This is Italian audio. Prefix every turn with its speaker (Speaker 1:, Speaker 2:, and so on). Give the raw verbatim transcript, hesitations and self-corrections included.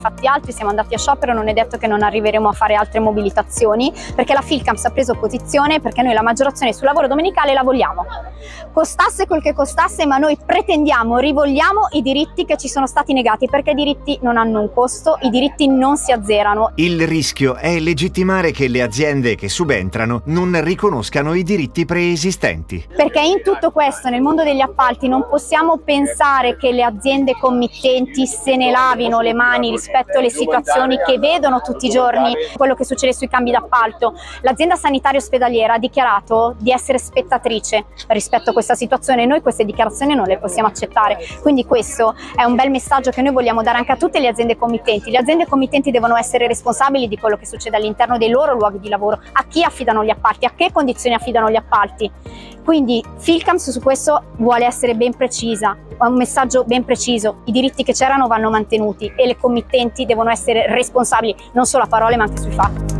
Speaker 1: Infatti altri siamo andati a sciopero, non è detto che non arriveremo a fare altre mobilitazioni, perché la Filcamps ha preso posizione, perché noi la maggiorazione sul lavoro domenicale la vogliamo. Costasse quel che costasse, ma noi pretendiamo, rivogliamo i diritti che ci sono stati negati, perché i diritti non hanno un costo, i diritti non si azzerano.
Speaker 2: Il rischio è legittimare che le aziende che subentrano non riconoscano i diritti preesistenti.
Speaker 1: Perché in tutto questo, nel mondo degli appalti, non possiamo pensare che le aziende committenti se ne lavino le mani rispetto rispetto alle situazioni che vedono tutti i giorni, quello che succede sui cambi d'appalto. L'azienda sanitaria ospedaliera ha dichiarato di essere spettatrice rispetto a questa situazione e noi queste dichiarazioni non le possiamo accettare. Quindi questo è un bel messaggio che noi vogliamo dare anche a tutte le aziende committenti. Le aziende committenti devono essere responsabili di quello che succede all'interno dei loro luoghi di lavoro, a chi affidano gli appalti, a che condizioni affidano gli appalti. Quindi Filcamps su questo vuole essere ben precisa, ha un messaggio ben preciso: i diritti che c'erano vanno mantenuti e le committenti devono essere responsabili non solo a parole ma anche sui fatti.